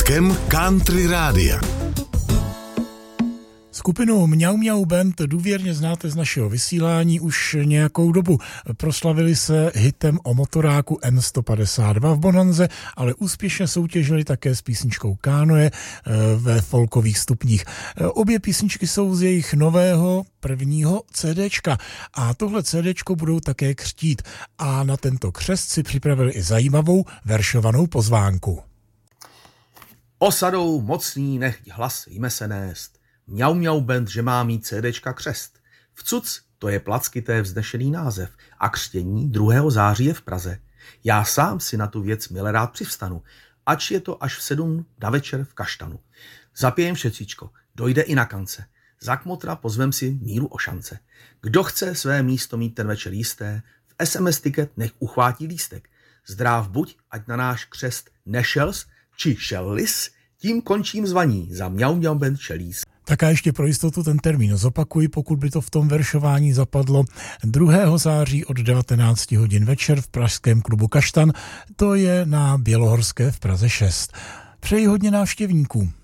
začátkem country rádia. Skupinu Mňau Mňau Band důvěrně znáte z našeho vysílání už nějakou dobu. Proslavili se hitem o motoráku N152 v Bonanze, ale úspěšně soutěžili také s písničkou Kánoe ve folkových stupních. Obě písničky jsou z jejich nového prvního CDčka a tohle CDčko budou také křtít a na tento křest si připravili i zajímavou veršovanou pozvánku. Osadou mocný nechť hlas jme se nést. Mňau Mňau Band, že má mít CDčka křest. Vcuc, to je plackité vznešený název a křtění 2. září je v Praze. Já sám si na tu věc mile rád přivstanu, ač je to až v 7 na večer v Kaštanu. Zapijem všecíčko, dojde i na kance. Za kmotra pozvem si Míru o šance. Kdo chce své místo mít ten večer jisté, v SMS ticket nech uchvátí lístek. Zdráv buď, ať na náš křest nešels, či šellis, tím končím zvaní za Mňau Mňau Band Šelís. Tak a ještě pro jistotu ten termín zopakuji, pokud by to v tom veršování zapadlo. 2. září od 19 hodin večer v pražském klubu Kaštan, to je na Bělohorské v Praze 6. Přeji hodně návštěvníků.